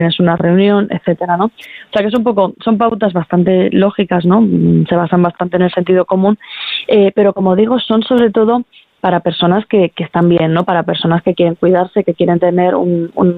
tienes una reunión, etcétera, ¿no? O sea que es un poco, son pautas bastante lógicas, ¿no? Se basan bastante en el sentido común, pero como digo, son sobre todo para personas que están bien, ¿no? Para personas que quieren cuidarse, que quieren tener un